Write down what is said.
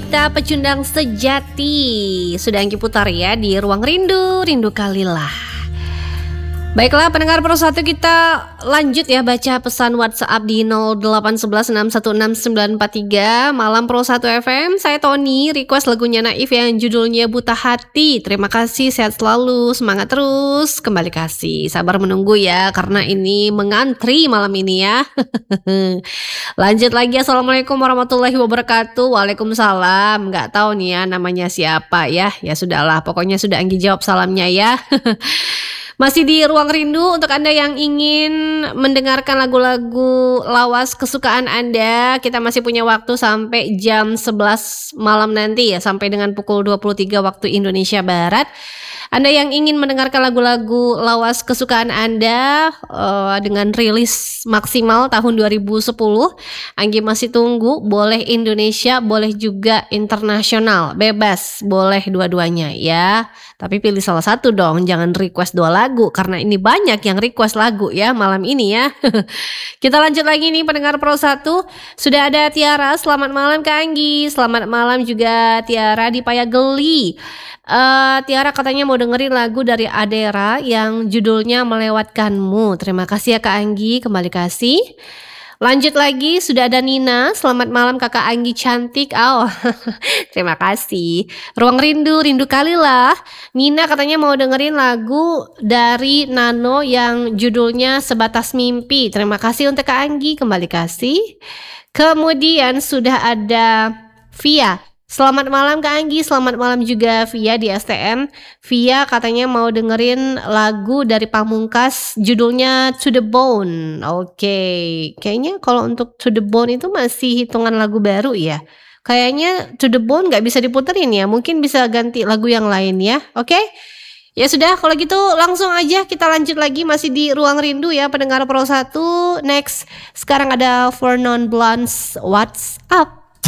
kita pecundang sejati. Sudah Anggi putar ya di Ruang Rindu, Rindu Kalilah. Baiklah pendengar Pro 1, kita lanjut ya baca pesan WhatsApp di 0811616943. Malam Pro 1 FM, saya Tony, request lagunya Naif yang judulnya Buta Hati. Terima kasih, sehat selalu, semangat terus, kembali kasih. Sabar menunggu ya, karena ini mengantri malam ini ya. Lanjut lagi, Assalamualaikum warahmatullahi wabarakatuh. Waalaikumsalam. Nggak tahu nih ya namanya siapa ya. Ya sudahlah, pokoknya sudah Anggi jawab salamnya ya. Masih di Ruang Rindu untuk Anda yang ingin mendengarkan lagu-lagu lawas kesukaan Anda. Kita masih punya waktu sampai jam 11 malam nanti ya, sampai dengan pukul 23 waktu Indonesia Barat. Anda yang ingin mendengarkan lagu-lagu lawas kesukaan Anda dengan rilis maksimal tahun 2010, Anggi masih tunggu. Boleh Indonesia, boleh juga internasional, bebas, boleh dua-duanya ya. Tapi pilih salah satu dong, jangan request 2 lagu karena ini banyak yang request lagu ya malam ini ya. Kita lanjut lagi nih pendengar Pro 1. Sudah ada Tiara, selamat malam Kak Anggi. Selamat malam juga Tiara di Payageli. Tiara katanya mau dengerin lagu dari Adera yang judulnya Melewatkanmu. Terima kasih ya Kak Anggi, kembali kasih. Lanjut lagi, sudah ada Nina. Selamat malam Kakak Anggi cantik. Terima kasih. Ruang Rindu, Rindu Kalilah. Nina katanya mau dengerin lagu dari Nano yang judulnya Sebatas Mimpi. Terima kasih untuk Kak Anggi, kembali kasih. Kemudian sudah ada Via. Selamat malam Kak Anggi, selamat malam juga Via di STM. Via katanya mau dengerin lagu dari Pamungkas judulnya To The Bone. Oke, kayaknya kalau untuk To The Bone itu masih hitungan lagu baru ya. Kayaknya To The Bone gak bisa diputerin ya, mungkin bisa ganti lagu yang lain ya. Oke? Ya sudah, kalau gitu langsung aja kita lanjut lagi, masih di Ruang Rindu ya pendengar Pro 1. Next, sekarang ada For Non Blondes, What's Up.